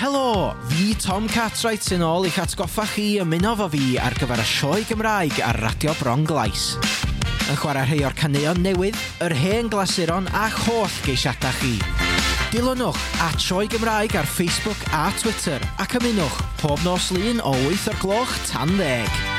Helo, fi Tom Cartwright sy'n ôl i'ch atgoffa chi ymuno fo fi ar gyfer y sioe Gymraeg ar Radio Bronglais. Yn chwarae rhai o'r caneuon newydd, yr hen glasuron a'ch holl geisiadau chi. Dilynwch @sioe Gymraeg ar Facebook a Twitter ac ymunwch pob nos lun o 8 o'r gloch tan 10.